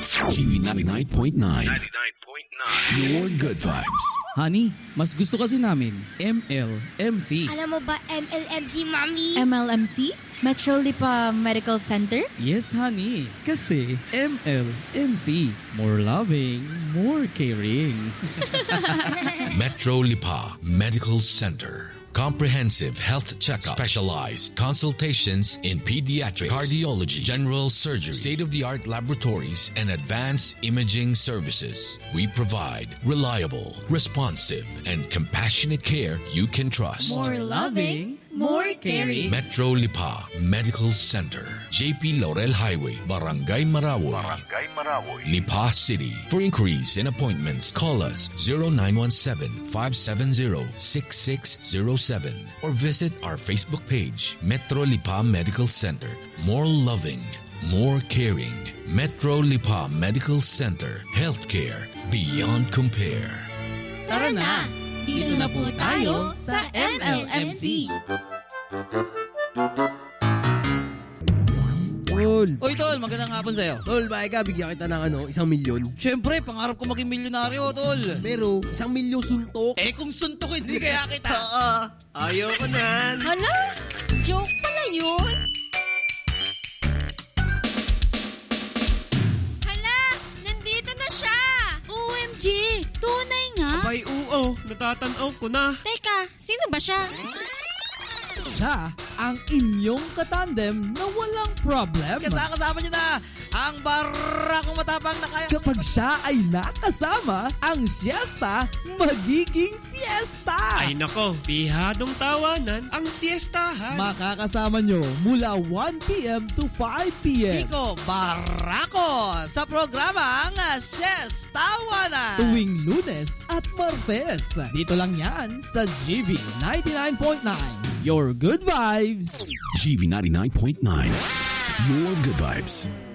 GV 99.9. Your good vibes. Honey, mas gusto kasi namin MLMC. Alam mo ba MLMC, Mami? MLMC? Metro Lipa Medical Center? Yes, honey. Kasi MLMC. More loving, more caring. Metro Lipa Medical Center. Comprehensive health checkup, specialized consultations in pediatrics, cardiology, general surgery, state-of-the-art laboratories, and advanced imaging services. We provide reliable, responsive, and compassionate care you can trust. More loving, more caring. Metro Lipa Medical Center, JP Laurel Highway, Barangay Marawoy, Lipa City. For inquiries and appointments, call us 0917-570-6607 or visit our Facebook page, Metro Lipa Medical Center. More loving, more caring. Metro Lipa Medical Center. Healthcare beyond compare. Tara na! Dito na po tayo sa MLMC. Tol. Oy, Tol, magandang hapon sa'yo. Tol, bakit ka? Bigyan kita ng 1 milyon. Siyempre, pangarap ko maging milyonaryo, Tol. Pero, 1 milyon suntok. Eh, kung suntok, hindi kaya kita. Ayaw ko nan. Hala? Joke pala yun? Hala? Nandito na siya! OMG! Tunay nga! Abay, oo. Natatanaw ko na. Teka, sino ba siya? Siya ang inyong katandem na walang problem. Kasama niyo na ang barakong matapang na kaya. Kapag siya ay nakasama, ang siesta magiging fiesta. Ay nako, bihadong tawanan ang siestahan. Makakasama nyo mula 1 p.m. to 5 p.m. Nico Barako sa programang Siestawanan. Tuwing Lunes at Martes. Dito lang yan sa GV 99.9. Your good vibes. GV 99.9. Your good vibes.